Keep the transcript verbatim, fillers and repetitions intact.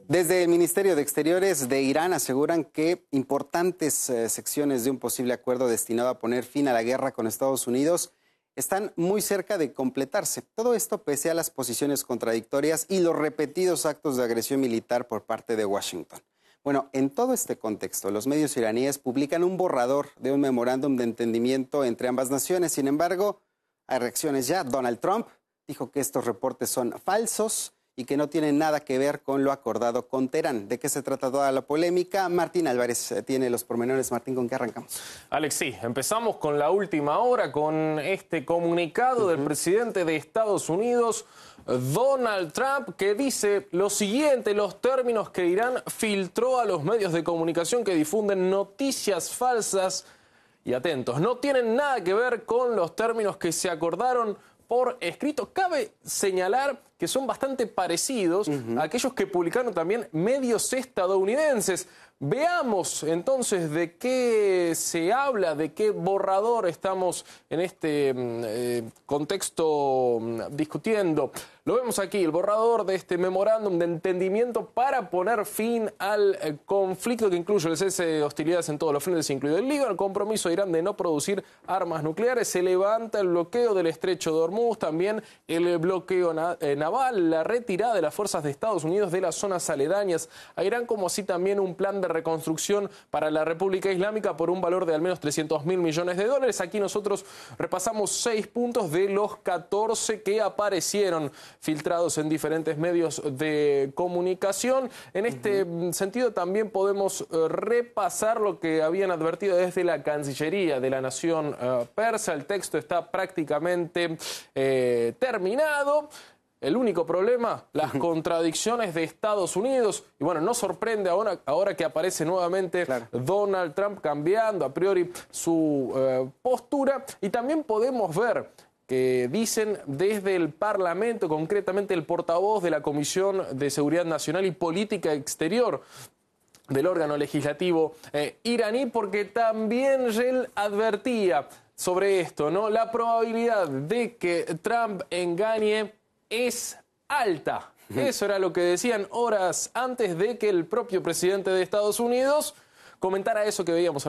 Desde el Ministerio de Exteriores de Irán aseguran que importantes eh, secciones de un posible acuerdo destinado a poner fin a la guerra con Estados Unidos están muy cerca de completarse. Todo esto pese a las posiciones contradictorias y los repetidos actos de agresión militar por parte de Washington. Bueno, en todo este contexto, los medios iraníes publican un borrador de un memorándum de entendimiento entre ambas naciones. Sin embargo, hay reacciones ya. Donald Trump dijo que estos reportes son falsos y que no tienen nada que ver con lo acordado con Teherán. ¿De qué se trata toda la polémica? Martín Álvarez tiene los pormenores. Martín, ¿con qué arrancamos? Alex, sí, empezamos con la última hora, con este comunicado uh-huh. del presidente de Estados Unidos, Donald Trump, que dice lo siguiente: los términos que Irán filtró a los medios de comunicación que difunden noticias falsas, y atentos, no tienen nada que ver con los términos que se acordaron por escrito. Cabe señalar que son bastante parecidos uh-huh. a aquellos que publicaron también medios estadounidenses. Veamos entonces de qué se habla, de qué borrador estamos en este eh, contexto discutiendo. Lo vemos aquí, el borrador de este memorándum de entendimiento para poner fin al eh, conflicto, que incluye el cese de hostilidades en todos los frentes, incluido el Líbano, el compromiso de Irán de no producir armas nucleares, se levanta el bloqueo del estrecho de Hormuz, también el bloqueo na eh, naval, la retirada de las fuerzas de Estados Unidos de las zonas aledañas a Irán, como así también un plan de reconstrucción para la República Islámica por un valor de al menos trescientos mil millones de dólares. Aquí nosotros repasamos seis puntos de los catorce que aparecieron filtrados en diferentes medios de comunicación. En este uh-huh. sentido también podemos uh, repasar lo que habían advertido desde la Cancillería de la Nación uh, Persa. El texto está prácticamente eh, terminado. El único problema, las contradicciones de Estados Unidos. Y bueno, no sorprende ahora, ahora que aparece nuevamente claro. Donald Trump cambiando a priori su eh, postura. Y también podemos ver que dicen desde el Parlamento, concretamente el portavoz de la Comisión de Seguridad Nacional y Política Exterior del órgano legislativo eh, iraní, porque también él advertía sobre esto, ¿no? La probabilidad de que Trump engañe es alta. Eso era lo que decían horas antes de que el propio presidente de Estados Unidos comentara eso que veíamos.